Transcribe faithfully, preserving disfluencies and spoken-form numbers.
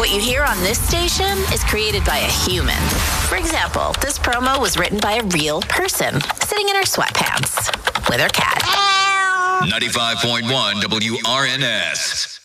What you hear on this station is created by a human. For example, this promo was written by a real person sitting in her sweatpants with her cat. ninety-five point one W R N S.